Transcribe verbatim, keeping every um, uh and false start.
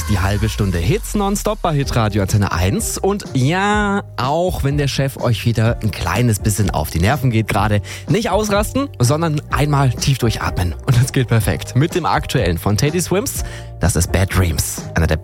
die halbe Stunde Hits nonstop bei Hitradio Antenne eins. Und ja, auch wenn der Chef euch wieder ein kleines bisschen auf die Nerven geht gerade, nicht ausrasten, sondern einmal tief durchatmen. Und das geht perfekt mit dem aktuellen von Teddy Swims. Das ist Bad Dreams, einer der